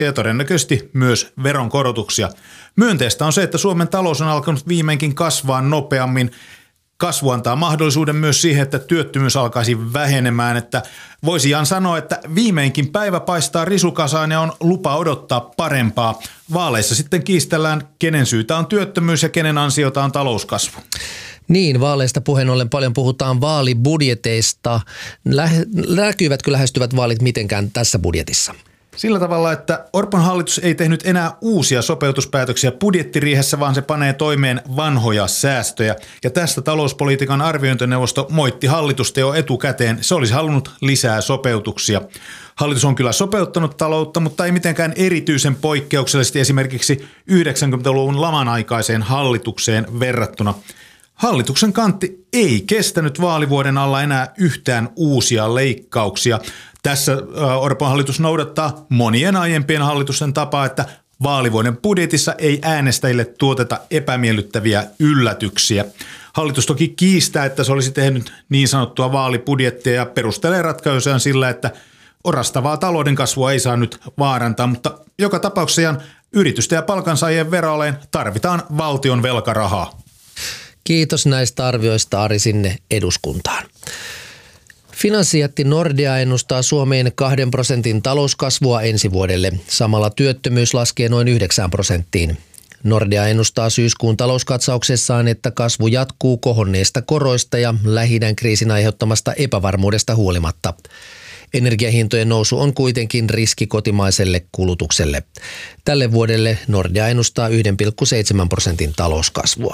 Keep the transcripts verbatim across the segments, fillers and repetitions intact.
ja todennäköisesti myös veronkorotuksia. Myönteistä on se, että Suomen talous on alkanut viimeinkin kasvaa nopeammin. Kasvu antaa mahdollisuuden myös siihen, että työttömyys alkaisi vähenemään, että voisihan sanoa, että viimeinkin päivä paistaa risukasaan ja on lupa odottaa parempaa. Vaaleissa sitten kiistellään, kenen syytä on työttömyys ja kenen ansiota on talouskasvu. Niin, vaaleista puheen ollen paljon puhutaan vaalibudjeteista. Lähe, näkyvätkö lähestyvät vaalit mitenkään tässä budjetissa? Sillä tavalla, että Orpon hallitus ei tehnyt enää uusia sopeutuspäätöksiä budjettiriihessä, vaan se panee toimeen vanhoja säästöjä. Ja tästä talouspolitiikan arviointineuvosto moitti hallitusta jo etukäteen. Se olisi halunnut lisää sopeutuksia. Hallitus on kyllä sopeuttanut taloutta, mutta ei mitenkään erityisen poikkeuksellisesti esimerkiksi yhdeksänkymmentäluvun laman aikaiseen hallitukseen verrattuna. Hallituksen kantti ei kestänyt vaalivuoden alla enää yhtään uusia leikkauksia. Tässä Orpon hallitus noudattaa monien aiempien hallitusten tapaa, että vaalivuoden budjetissa ei äänestäjille tuoteta epämiellyttäviä yllätyksiä. Hallitus toki kiistää, että se olisi tehnyt niin sanottua vaalibudjettia ja perustelee ratkaisuaan sillä, että orastavaa talouden kasvua ei saa nyt vaarantaa, mutta joka tapauksessa yritysten ja palkansaajien veroaleen tarvitaan valtion velkarahaa. Kiitos näistä arvioista, Ari, sinne eduskuntaan. Finanssijätti Nordea ennustaa Suomeen kahden prosentin talouskasvua ensi vuodelle. Samalla työttömyys laskee noin yhdeksään prosenttiin. Nordea ennustaa syyskuun talouskatsauksessaan, että kasvu jatkuu kohonneista koroista ja Lähi-idän kriisin aiheuttamasta epävarmuudesta huolimatta. Energiahintojen nousu on kuitenkin riski kotimaiselle kulutukselle. Tälle vuodelle Nordea ennustaa yksi pilkku seitsemän prosentin talouskasvua.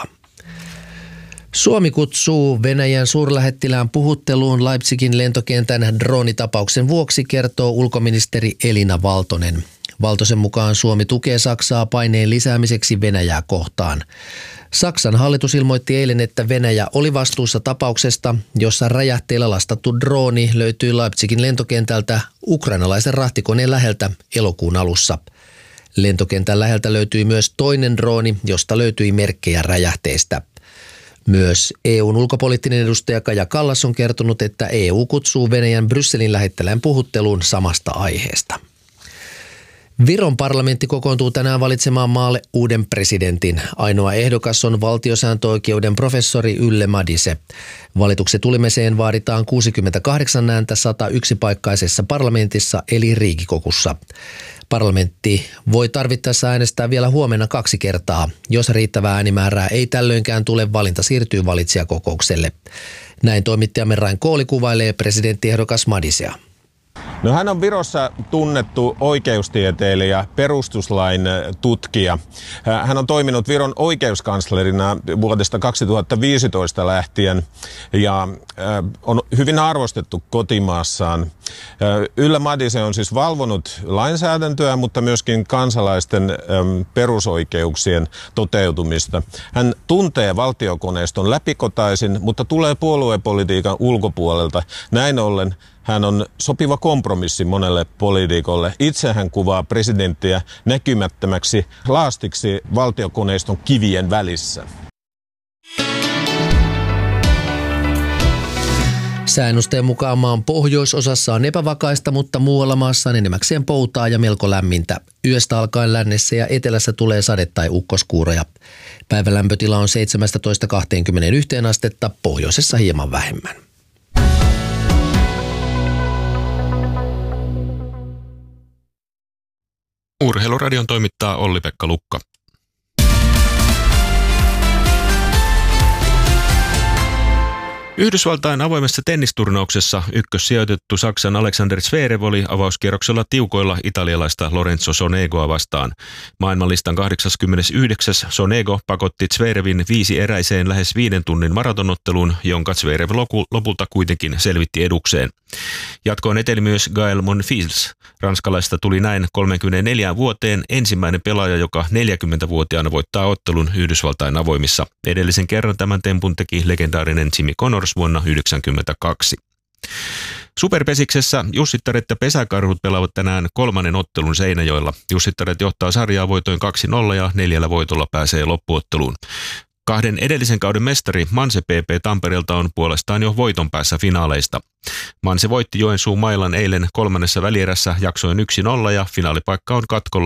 Suomi kutsuu Venäjän suurlähettilään puhutteluun Leipzigin lentokentän droonitapauksen vuoksi, kertoo ulkoministeri Elina Valtonen. Valtosen mukaan Suomi tukee Saksaa paineen lisäämiseksi Venäjää kohtaan. Saksan hallitus ilmoitti eilen, että Venäjä oli vastuussa tapauksesta, jossa räjähteellä lastattu drooni löytyi Leipzigin lentokentältä ukrainalaisen rahtikoneen läheltä elokuun alussa. Lentokentän läheltä löytyi myös toinen drooni, josta löytyi merkkejä räjähteistä. Myös E U:n ulkopoliittinen edustaja Kaja Kallas on kertonut, että E U kutsuu Venäjän Brysselin lähettilään puhutteluun samasta aiheesta. Viron parlamentti kokoontuu tänään valitsemaan maalle uuden presidentin. Ainoa ehdokas on valtiosääntöoikeuden professori Ylle Madise. Valituksen tulemeseen vaaditaan kuusikymmentäkahdeksan ääntä sata yksi paikkaisessa parlamentissa eli Riikikokussa. Parlamentti voi tarvittaessa äänestää vielä huomenna kaksi kertaa. Jos riittävää äänimäärää ei tällöinkään tule, valinta siirtyy valitsijakokoukselle. Näin toimittajamme Rain Kooli kuvailee presidenttiehdokas Madisea. No, hän on Virossa tunnettu oikeustieteilijä, perustuslain tutkija. Hän on toiminut Viron oikeuskanslerina vuodesta kaksituhattaviisitoista lähtien ja on hyvin arvostettu kotimaassaan. Ylle Madise on siis valvonut lainsäädäntöä, mutta myöskin kansalaisten perusoikeuksien toteutumista. Hän tuntee valtiokoneiston läpikotaisin, mutta tulee puoluepolitiikan ulkopuolelta. Näin ollen hän on sopiva kompromissi monelle poliitikolle. Itse hän kuvaa presidenttiä näkymättömäksi laastiksi valtiokoneiston kivien välissä. Säännösten mukaan maan pohjoisosassa on epävakaista, mutta muualla maassa on enemmäkseen poutaa ja melko lämmintä. Yöstä alkaen lännessä ja etelässä tulee sade- tai ukkoskuuroja. Päivän lämpötila on seitsemästätoista kaksikymmentäyksi astetta, pohjoisessa hieman vähemmän. Urheiluradion toimittaa Olli-Pekka Lukka. Yhdysvaltain avoimessa tennisturnauksessa ykkössijoitettu Saksan Alexander Zverev oli avauskierroksella tiukoilla italialaista Lorenzo Sonegoa vastaan. Maailmanlistan kahdeksaskymmenesyhdeksäs Sonego pakotti Zverevin viisi eräiseen lähes viiden tunnin maratonotteluun, jonka Zverev lopulta kuitenkin selvitti edukseen. Jatkoon eteli myös Gael Monfils. Ranskalaista tuli näin kolmekymmentäneljä vuoteen ensimmäinen pelaaja, joka neljäkymmentävuotiaana voittaa ottelun Yhdysvaltain avoimissa. Edellisen kerran tämän tempun teki legendaarinen Jimmy Connors vuonna yhdeksänkymmentäkaksi. Superpesiksessä Jussittaret ja Pesäkarhut pelaavat tänään kolmannen ottelun Seinäjoella. Jussittaret johtaa sarjaa voitoin kaksi nolla ja neljällä voitolla pääsee loppuotteluun. Kahden edellisen kauden mestari Manse P P Tampereelta on puolestaan jo voiton päässä finaaleista. Manse voitti Joensuun Mailan eilen kolmannessa välierässä jaksoin yksi nolla ja finaalipaikka on katkolla